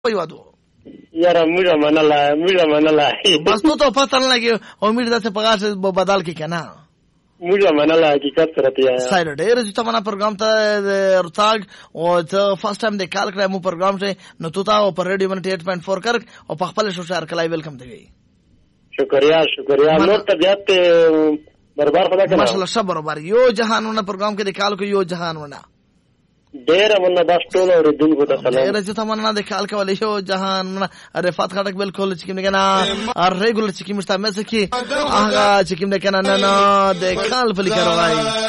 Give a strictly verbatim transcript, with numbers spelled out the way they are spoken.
وایو یاره موږ منله موږ منله بس تو ته پته نه لګي امید ده چې پغاش بدل کی کنه موږ منله حقیقت سره ته سایډ ډیر چې تمنا پروګرام ته رتاګ او ته فرست ټایم د کال کړه مو پروګرام ته نو تو تا او پر ریډیو منټ اټ پوینټ فور کر او په خپل شو شهر کلای ویلکم دی شکریا شکریا نو طبيعت برابر خدا کنه ماشاءالله شب برابر یو جهانونه پروګرام کې د کال کو یو جهانونه ډیر مننه بس ټول اوریدونکو ته سلام ډیر چې تمنا د کال کولې شو جهان رفات خټک بالکل چې کوم کنه ار ریګولر چې کوم مشته مې سکی هغه چې کوم کنه نه نه د کال په لیکره وای